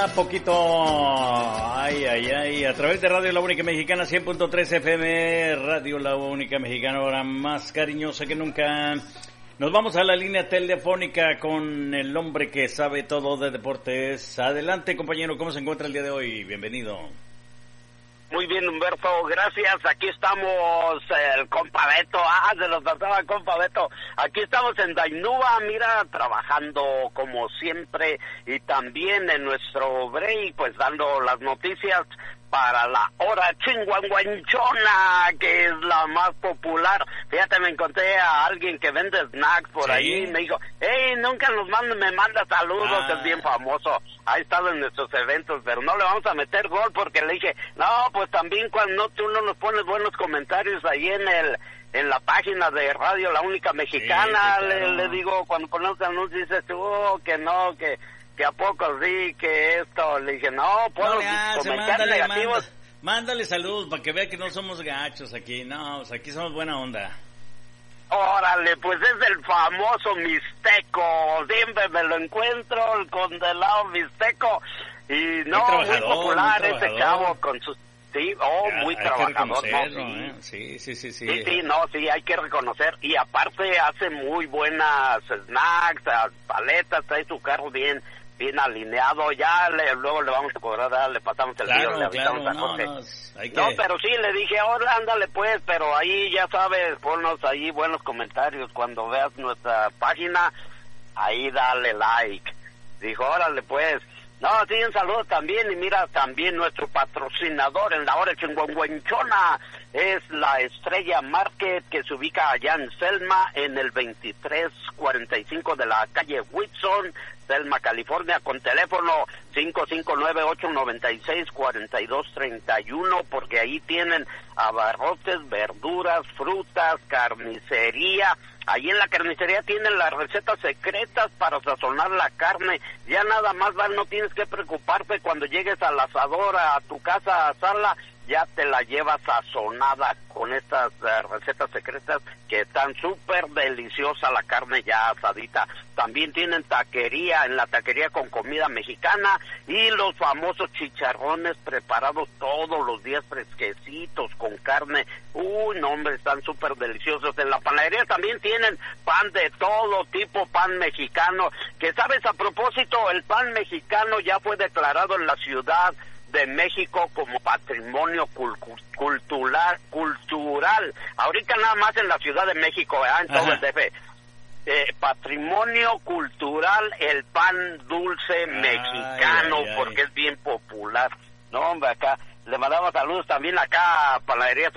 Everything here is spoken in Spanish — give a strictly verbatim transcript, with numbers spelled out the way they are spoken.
Poquito, ay, ay, ay, a través de Radio La Única Mexicana, cien punto tres F M, Radio La Única Mexicana, ahora más cariñosa que nunca. Nos vamos a la línea telefónica con el hombre que sabe todo de deportes. Adelante, compañero, ¿cómo se encuentra el día de hoy? Bienvenido. Muy bien, Humberto, gracias. Aquí estamos, el compa Beto, ah, se los trataba el compa Beto. Aquí estamos en Dainúa, mira, trabajando como siempre y también en nuestro break, pues dando las noticias para la hora chinguanguanchona, que es la más popular. Fíjate, me encontré a alguien que vende snacks por ¿Sí? ahí, me dijo, hey, nunca nos manda, me manda saludos, ah. es bien famoso, ha estado en nuestros eventos, pero no le vamos a meter gol porque le dije, no, pues también cuando tú no nos pones buenos comentarios ahí en el en la página de Radio La Única Mexicana, sí, sí, claro. le, le digo, cuando ponemos anuncios, dices tú, oh, que no, que... que a poco sí, que esto, le dije, no, puedo no hace, comentar mándale, negativos. Manda, mándale saludos para que vea que no somos gachos aquí, no, pues aquí somos buena onda. Órale, pues es el famoso Mixteco, siempre me lo encuentro, el condenado Mixteco, y no, muy popular muy ese chavo con sus... Sí, oh, ya, muy trabajador, ¿no? Sí. ¿eh? sí, sí, sí, sí. Sí, sí, no, sí, hay que reconocer, y aparte hace muy buenas snacks, paletas, trae su carro bien... bien alineado, ya le, luego le vamos a cobrar, le pasamos el claro, video, le avisamos claro, a Jorge. No, no, hay que... no, pero sí, le dije, ahora ándale pues, pero ahí ya sabes, ponnos ahí buenos comentarios, cuando veas nuestra página, ahí dale like. Dijo, órale pues. No, sí, un saludo también, y mira, también nuestro patrocinador en la hora chinguanguanchona es la Estrella Market, que se ubica allá en Selma, en el veintitrés cuarenta y cinco de la calle Whitson, Selma, California, con teléfono cinco cinco nueve, ocho nueve seis, cuatro dos tres uno, porque ahí tienen abarrotes, verduras, frutas, carnicería. Ahí en la carnicería tienen las recetas secretas para sazonar la carne. Ya nada más, Val, no tienes que preocuparte cuando llegues al asador, a tu casa a asarla, ya te la llevas sazonada con estas uh, recetas secretas que están súper deliciosa la carne ya asadita. También tienen taquería, en la taquería con comida mexicana, y los famosos chicharrones preparados todos los días fresquecitos con carne. Uy, no, hombre, están súper deliciosos. En la panadería también tienen pan de todo tipo, pan mexicano, que sabes, a propósito, el pan mexicano ya fue declarado en la Ciudad de México como patrimonio cul- cultural, cultural. Ahorita nada más en la Ciudad de México, ¿eh? En todo Ajá. el D F. Eh, patrimonio cultural, el pan dulce mexicano, ay, ay, porque ay. es bien popular. No, hombre, acá le mandamos saludos también acá a Panadería